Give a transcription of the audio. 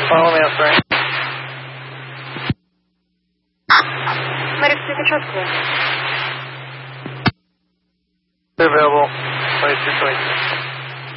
Follow me up, right? Марик, Светочевская. Available. 2222.